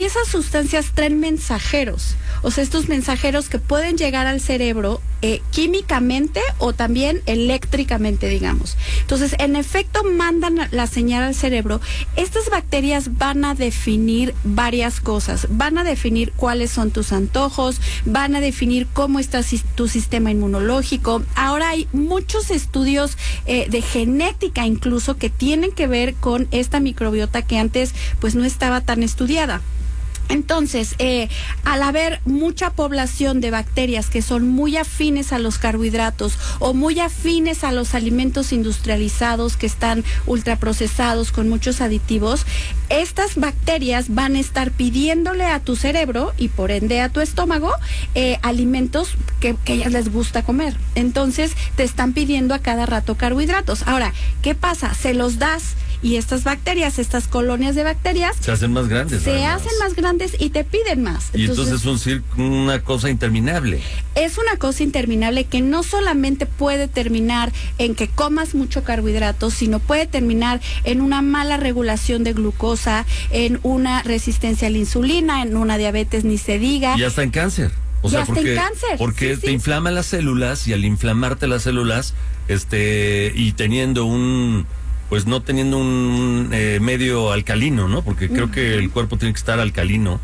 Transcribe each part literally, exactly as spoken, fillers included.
esas sustancias traen mensajeros, o sea, estos mensajeros que pueden llegar al cerebro eh, químicamente o también eléctricamente, digamos. Entonces, en efecto, mandan la señal al cerebro. Estas bacterias van a definir varias cosas, van a definir cuáles son tus antojos, van a definir cómo está tu sistema inmunológico. Ahora hay muchos estudios eh, de genética incluso que tienen que ver con esta microbiota que antes pues no estaba tan estudiada. Entonces, eh, al haber mucha población de bacterias que son muy afines a los carbohidratos o muy afines a los alimentos industrializados que están ultraprocesados con muchos aditivos, estas bacterias van a estar pidiéndole a tu cerebro y por ende a tu estómago eh, alimentos que, que a ellas les gusta comer. Entonces, te están pidiendo a cada rato carbohidratos. Ahora, ¿qué pasa? Se los das y estas bacterias, estas colonias de bacterias se hacen más grandes. Se además. hacen más grandes y te piden más. Y entonces, entonces es un, una cosa interminable. Es una cosa interminable que no solamente puede terminar en que comas mucho carbohidratos, sino puede terminar en una mala regulación de glucosa, en una resistencia a la insulina, en una diabetes ni se diga. Y hasta en cáncer. O ya sea, porque, está en cáncer. porque sí, te sí. inflaman las células y al inflamarte las células, este, y teniendo un, pues no teniendo un eh, medio alcalino, ¿no? Porque creo uh-huh. que el cuerpo tiene que estar alcalino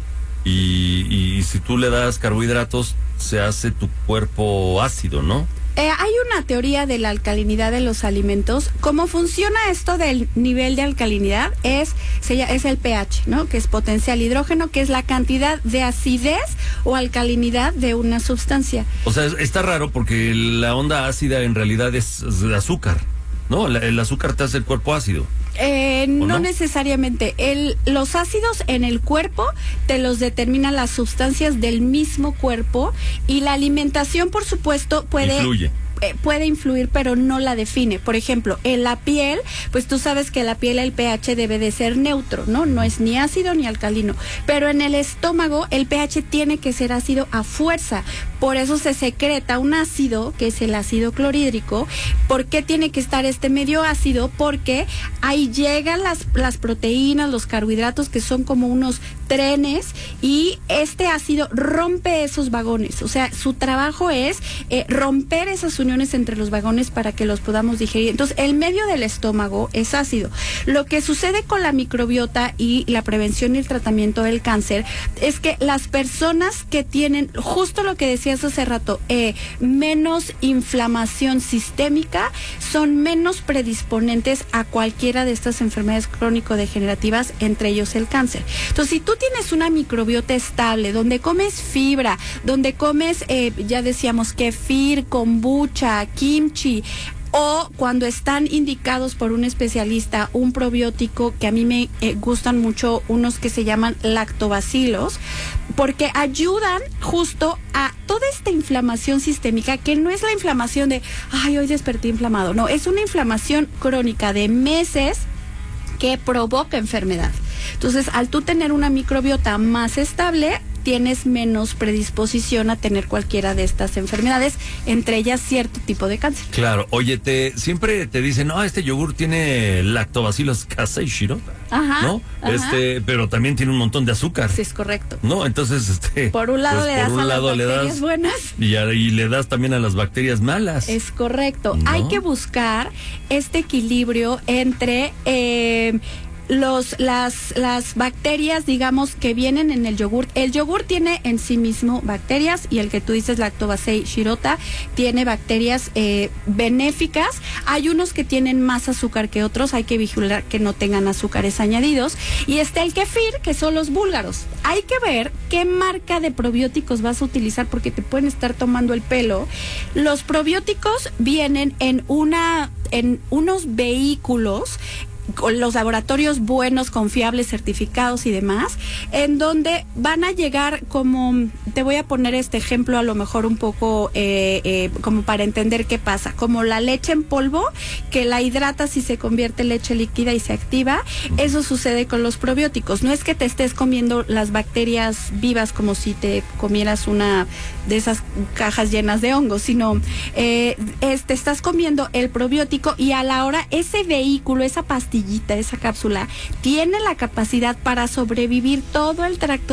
y, y si tú le das carbohidratos, se hace tu cuerpo ácido, ¿no? Eh, hay una teoría de la alcalinidad de los alimentos. ¿Cómo funciona esto del nivel de alcalinidad? Es, se, es el pH, ¿no? Que es potencial hidrógeno, que es la cantidad de acidez o alcalinidad de una sustancia. O sea, está raro porque la onda ácida en realidad es, es azúcar, ¿no? El, el azúcar te hace el cuerpo ácido. Eh, no, no necesariamente. El, los ácidos en el cuerpo te los determinan las sustancias del mismo cuerpo y la alimentación, por supuesto, puede... Influye. Eh, puede influir, pero no la define. Por ejemplo, en la piel, pues tú sabes que la piel, el pH debe de ser neutro, ¿no? No es ni ácido ni alcalino. Pero en el estómago, el pH tiene que ser ácido a fuerza. Por eso se secreta un ácido, que es el ácido clorhídrico. ¿Por qué tiene que estar este medio ácido? Porque ahí llegan las, las proteínas, los carbohidratos, que son como unos trenes, y este ácido rompe esos vagones. O sea, su trabajo es eh, romper esas uniones entre los vagones para que los podamos digerir. Entonces, el medio del estómago es ácido. Lo que sucede con la microbiota y la prevención y el tratamiento del cáncer es que las personas que tienen, justo lo que decías hace rato, eh, menos inflamación sistémica, son menos predisponentes a cualquiera de estas enfermedades crónico-degenerativas, entre ellos el cáncer. Entonces, si tú tienes una microbiota estable, donde comes fibra, donde comes, eh, ya decíamos, kefir, kombucha, kimchi, o cuando están indicados por un especialista un probiótico, que a mí me eh, gustan mucho unos que se llaman lactobacilos, porque ayudan justo a toda esta inflamación sistémica, que no es la inflamación de, ay, hoy desperté inflamado, no, es una inflamación crónica de meses que provoca enfermedad. Entonces, al tú tener una microbiota más estable, tienes menos predisposición a tener cualquiera de estas enfermedades, entre ellas cierto tipo de cáncer. Claro, oye, te siempre te dicen, no, este yogur tiene lactobacillus casei shirota, ajá, ¿no? Ajá. Este, pero también tiene un montón de azúcar. Sí, es correcto. No, entonces, este, por un lado pues, le das un a lado las le bacterias das, buenas. Y, a, y le das también a las bacterias malas. Es correcto. ¿No? Hay que buscar este equilibrio entre eh, los las las bacterias, digamos, que vienen en el yogur. El yogur tiene en sí mismo bacterias, y el que tú dices, Lactobacillus shirota, tiene bacterias eh, benéficas. Hay unos que tienen más azúcar que otros, hay que vigilar que no tengan azúcares añadidos. Y está el kefir, que son los búlgaros. Hay que ver qué marca de probióticos vas a utilizar, porque te pueden estar tomando el pelo. Los probióticos vienen en una en unos vehículos con los laboratorios buenos, confiables, certificados y demás, en donde van a llegar como, te voy a poner este ejemplo a lo mejor un poco eh, eh, como para entender qué pasa, como la leche en polvo, que la hidratas y se convierte en leche líquida y se activa. Eso sucede con los probióticos. No es que te estés comiendo las bacterias vivas como si te comieras una de esas cajas llenas de hongos, sino eh, es, te estás comiendo el probiótico, y a la hora ese vehículo, esa pastilla, esa cápsula, tiene la capacidad para sobrevivir todo el tracto